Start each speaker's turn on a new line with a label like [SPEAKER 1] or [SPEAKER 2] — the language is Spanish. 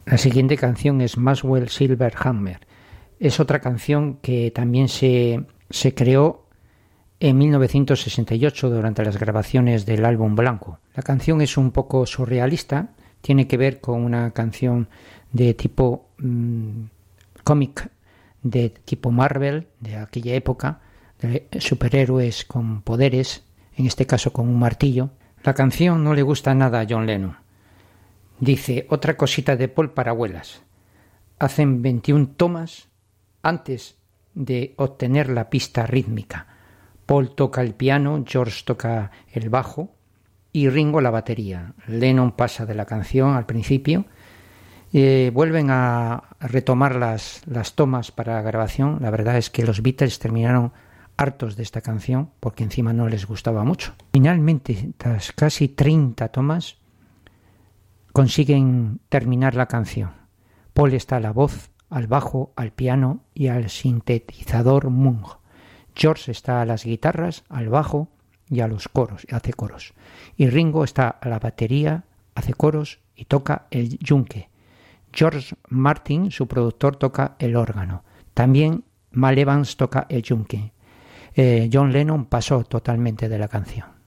[SPEAKER 1] La siguiente canción es Maxwell Silverhammer. Es otra canción que también se creó en 1968 durante las grabaciones del álbum Blanco. La canción es un poco surrealista, tiene que ver con una canción de tipo cómic, de tipo Marvel, de aquella época, de superhéroes con poderes, en este caso con un martillo. La canción no le gusta nada a John Lennon. Dice, otra cosita de Paul para abuelas. Hacen 21 tomas antes de obtener la pista rítmica. Paul toca el piano, George toca el bajo y Ringo la batería. Lennon pasa de la canción al principio. Vuelven a retomar las tomas para grabación. La verdad es que los Beatles terminaron hartos de esta canción porque encima no les gustaba mucho. Finalmente, tras casi 30 tomas, consiguen terminar la canción. Paul está a la voz, al bajo, al piano y al sintetizador Moog. George está a las guitarras, al bajo y a los coros, hace coros. Y Ringo está a la batería, hace coros y toca el yunque. George Martin, su productor, toca el órgano. También Mal Evans toca el yunque. John Lennon pasó totalmente de la canción.